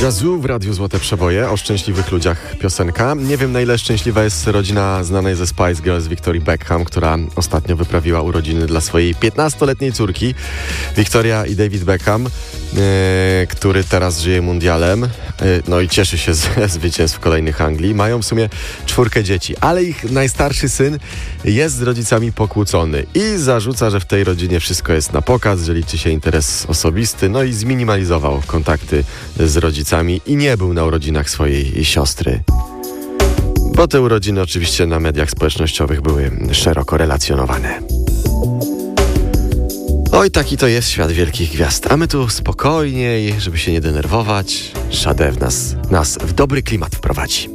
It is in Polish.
Jazzu w Radiu Złote Przeboje, o szczęśliwych ludziach piosenka. Nie wiem, na ile szczęśliwa jest rodzina znanej ze Spice Girls Victoria Beckham, która ostatnio wyprawiła urodziny dla swojej 15-letniej córki. Victoria i David Beckham, który teraz żyje mundialem, no i cieszy się ze zwycięstw kolejnych Anglii. Mają w sumie 4 dzieci, ale ich najstarszy syn jest z rodzicami pokłócony i zarzuca, że w tej rodzinie wszystko jest na pokaz, że liczy się interes osobisty, no i zminimalizował kontakty z rodzicami i nie był na urodzinach swojej siostry. Bo te urodziny oczywiście na mediach społecznościowych były szeroko relacjonowane. Oj, taki to jest świat wielkich gwiazd. A my tu spokojniej, żeby się nie denerwować. Sade nas w dobry klimat wprowadzi.